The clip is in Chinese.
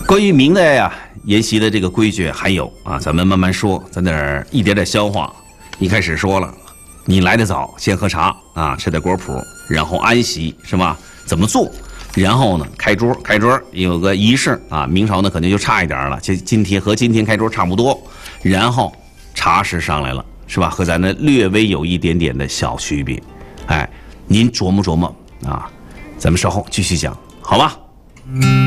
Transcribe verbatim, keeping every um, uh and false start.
关于明代呀沿袭的这个规矩还有啊，咱们慢慢说，咱这儿一点点消化。一开始说了，你来得早，先喝茶啊，吃点果脯，然后安席是吧？怎么做？然后呢，开桌，开桌有个仪式啊。明朝呢可能就差一点了，就今天和今天开桌差不多。然后茶是上来了，是吧？和咱的略微有一点点的小区别。哎，您琢磨琢磨啊，咱们稍后继续讲，好吧？